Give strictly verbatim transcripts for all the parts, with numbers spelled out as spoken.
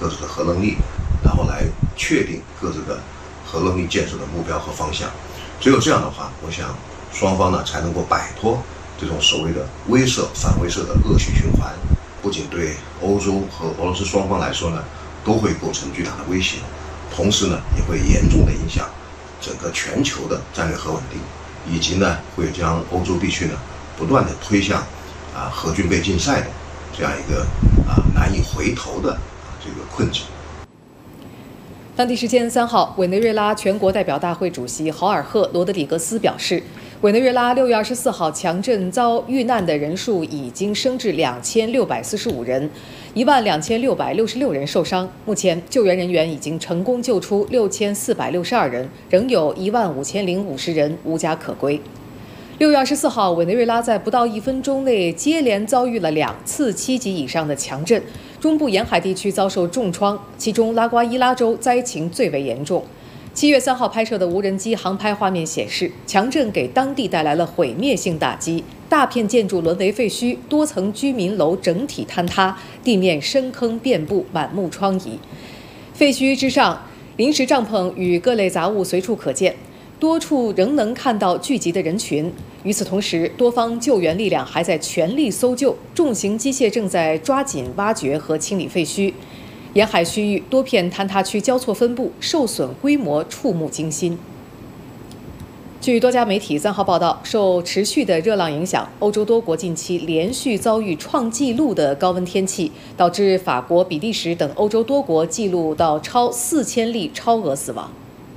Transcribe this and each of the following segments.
各自的核能力，然后来确定各自的核能力建设的目标和方向。只有这样的话，我想双方呢才能够摆脱这种所谓的威慑反威慑的恶性循环，不仅对欧洲和俄罗斯双方来说呢，都会构成巨大的威胁，同时呢，也会严重的影响整个全球的战略核稳定，以及呢，会将欧洲地区呢不断的推向啊核军备竞赛的这样一个啊难以回头的这个困境。 当地时间三号，委内瑞拉全国代表大会主席豪尔赫·罗德里格斯表示，委内瑞拉六月二十四号强震遭遇难的人数已经升至两千六百四十五人，一万两千六百六十六人受伤。目前救援人员已经成功救出六千四百六十二人，仍有一万五千零五十人无家可归。六月二十四号，委内瑞拉在不到一分钟内接连遭遇了两次七级以上的强震，中部沿海地区遭受重创，其中拉瓜伊拉州灾情最为严重。七月三号拍摄的无人机航拍画面显示，强震给当地带来了毁灭性打击，大片建筑沦为废墟，多层居民楼整体坍塌，地面深坑遍布，满目疮痍。废墟之上，临时帐篷与各类杂物随处可见，多处仍能看到聚集的人群。与此同时，多方救援力量还在全力搜救，重型机械正在抓紧挖掘和清理废墟。沿海区域多片坍塌区交错分布，受损规模触目惊心。据多家媒体三号报道，受持续的热浪影响，欧洲多国近期连续遭遇创纪录的高温天气，导致法国、比利时等欧洲多国记录到超四千例超额死亡。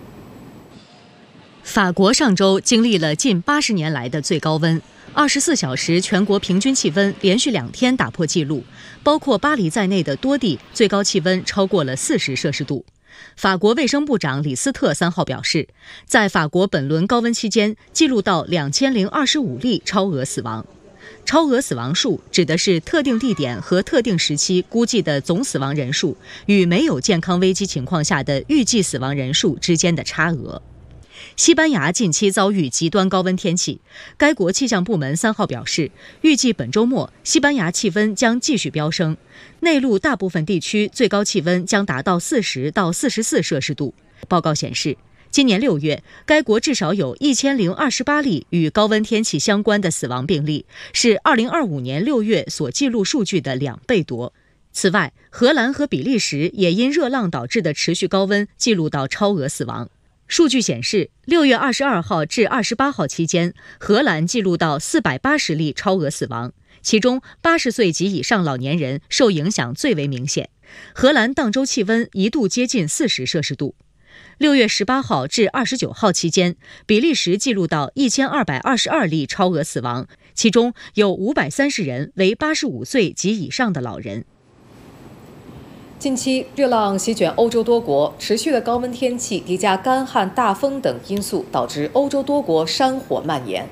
法国上周经历了近八十年来的最高温，二十四小时全国平均气温连续两天打破纪录，包括巴黎在内的多地最高气温超过了四十摄氏度。法国卫生部长李斯特三号表示，在法国本轮高温期间，记录到两千零二十五例超额死亡。超额死亡数指的是特定地点和特定时期估计的总死亡人数与没有健康危机情况下的预计死亡人数之间的差额。西班牙近期遭遇极端高温天气，该国气象部门三号表示，预计本周末西班牙气温将继续飙升，内陆大部分地区最高气温将达到四十到四十四摄氏度。报告显示，今年六月，该国至少有一千零二十八例与高温天气相关的死亡病例，是二零二五年六月所记录数据的两倍多。此外，荷兰和比利时也因热浪导致的持续高温记录到超额死亡。数据显示，六月二十二号至二十八号期间，荷兰记录到四百八十例超额死亡，其中八十岁及以上老年人受影响最为明显。荷兰当周气温一度接近四十摄氏度。六月十八号至二十九号期间，比利时记录到一千二百二十二例超额死亡，其中有五百三十人为八十五岁及以上的老人。 近期热浪席卷欧洲多国，持续的高温天气叠加干旱、大风等因素，导致欧洲多国山火蔓延。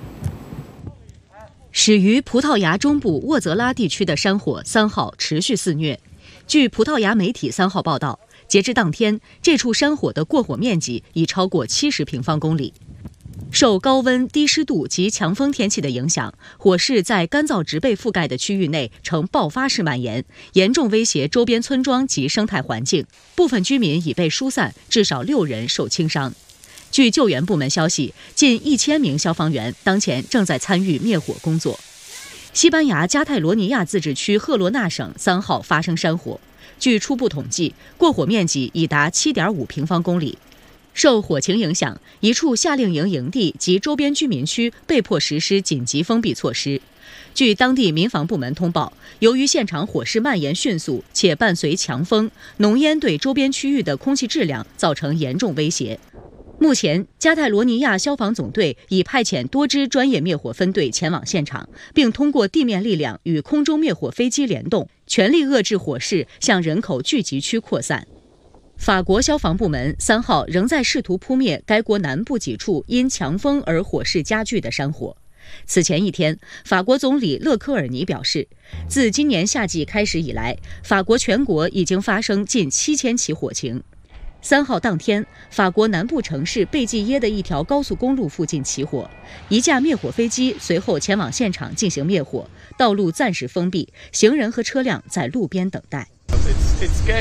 始于葡萄牙中部沃泽拉地区的山火三号持续肆虐。据葡萄牙媒体三号报道，截至当天，这处山火的过火面积已超过七十平方公里。受高温、低湿度及强风天气的影响，火势在干燥植被覆盖的区域内呈爆发式蔓延，严重威胁周边村庄及生态环境。部分居民已被疏散，至少六人受轻伤。据救援部门消息，近一千名消防员当前正在参与灭火工作。西班牙加泰罗尼亚自治区赫罗纳省三号发生山火，据初步统计，过火面积已达 七点五平方公里。受火情影响，一处夏令营营地及周边居民区被迫实施紧急封闭措施。据当地民防部门通报，由于现场火势蔓延迅速，且伴随强风，浓烟对周边区域的空气质量造成严重威胁。目前，加泰罗尼亚消防总队已派遣多支专业灭火分队前往现场，并通过地面力量与空中灭火飞机联动，全力遏制火势向人口聚集区扩散。法国消防部门三号仍在试图扑灭该国南部几处因强风而火势加剧的山火。此前一天，法国总理勒科尔尼表示，自今年夏季开始以来，法国全国已经发生近七千起火情。三号当天，法国南部城市贝济耶的一条高速公路附近起火，一架灭火飞机随后前往现场进行灭火，道路暂时封闭，行人和车辆在路边等待。